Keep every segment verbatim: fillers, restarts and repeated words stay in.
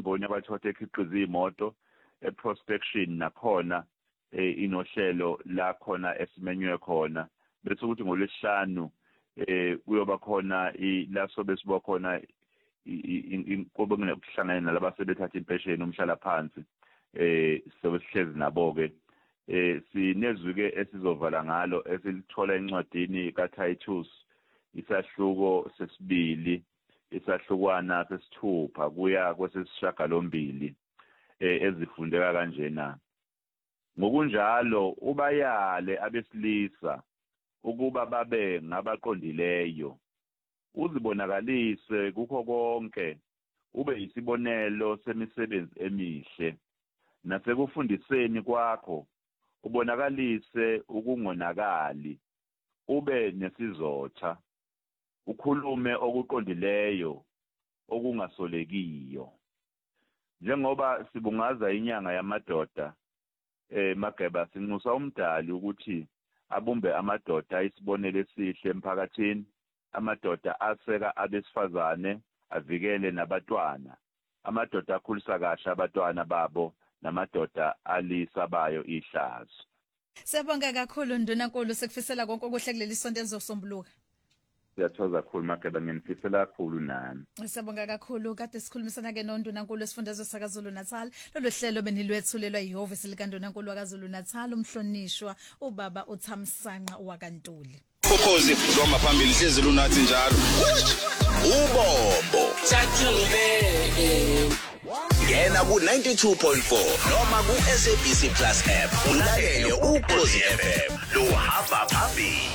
imboni yakwaThotha ekhiqiza imoto eprospection nakhona inohlelo la khona esimenywe khona bese ukuthi ngolesihlanu eh kuyoba khona la sobe sibo khona inkobe ngekuhlangana nalabase bethatha impesheni umhlala phansi eh sobe sihlezi nabo ke eh sinezwike esizovala ngalo esilithola encwadini kaTitus isahluko sesibili isahlukwana sesithupha kuya kwesishagalombili eh ezifundeka kanjena ngokunjalo ubayale abesilisa ukuba babe ngabaqondileyo uzibonakalise kukho konke ube isibonelo semisebenzi emihle nasekufundiseni kwakho ubonakalise ukungonakali ube nesizotha ukhulume okuqondileyo okungasolekiyo njengoba sibungaza inyanga yamadoda eh Mageba sinxusa umdali ukuthi abumbe amadoda isibonele esihle emphakathini amadoda aseka abesifazane avikele nabatwana amadoda akhulisa kahle abatwana babo namadoda alisa bayo ihlazo. Siyabonga kakhulu Ndunankulu sekufisela konke okuhle kuleli sonto elizosombuluka. Siyathokoza kakhulu Mageba nginifisela kakhulu nami. Siyabonga kakhulu kade sikhulumisana ke noNdunankulu esifundazwe sakaZulu Natal lolu hlelo benilwethulelwa yihhovisi likaNdunankulu wakaZulu Natal umhlonishwa ubaba uThamsanqa wakantuli. Ukhozi ngoma phambili hlezi lunathi njalo. Ubombo. Chathuleke. Ngena ku ninety-two point four noma ku S A B C Plus app ulalele Ukhozi F M lo hamba phambili.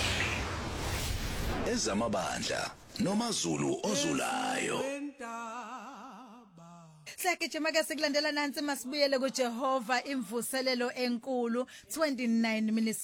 Ezamabandla noma Zulu ozulayo. Sekejima ke sikulandela nansi masibuyele kuJehova imvuselelo enkulu twenty-nine minutes